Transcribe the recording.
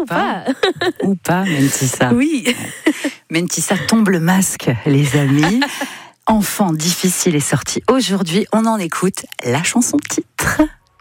pas. Ou pas, Mentissa. Oui. Mentissa tombe le masque, les amis. Enfant difficile est sorti aujourd'hui. On en écoute la chanson titre.